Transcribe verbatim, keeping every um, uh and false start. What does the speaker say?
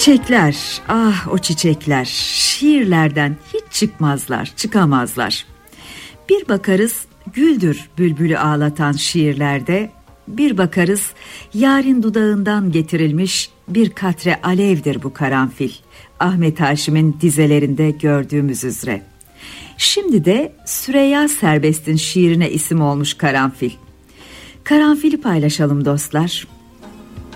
Çiçekler, ah o çiçekler, şiirlerden hiç çıkmazlar, çıkamazlar. Bir bakarız güldür bülbülü ağlatan şiirlerde, bir bakarız yarın dudağından getirilmiş bir katre alevdir bu karanfil. Ahmet Haşim'in dizelerinde gördüğümüz üzere. Şimdi de Süreyya Serbest'in şiirine isim olmuş karanfil. Karanfili paylaşalım dostlar.